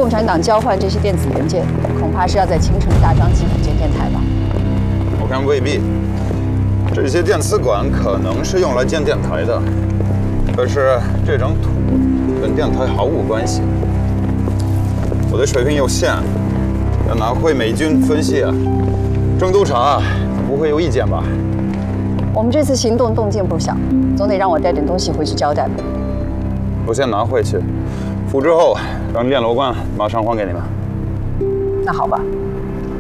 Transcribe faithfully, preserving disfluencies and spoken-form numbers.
共产党交换这些电子元件，恐怕是要在秦城大张旗鼓建电台吧？ 我看未必。这些电磁管可能是用来建电台的，可是这张图跟电台毫无关系。我的水平有限，要拿回美军分析。郑督察不会有意见吧？ 我们这次行动动静不小，总得让我带点东西回去交代吧。 我先拿回去，付之后让练楼官马上还给你们。 那好吧。